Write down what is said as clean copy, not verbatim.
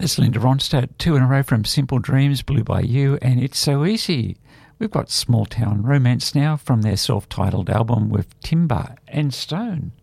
That's Linda Ronstadt, 2 in a row from Simple Dreams, Blue by You, and It's So Easy. We've got Small Town Romance now from their self-titled album with Timber and Stone.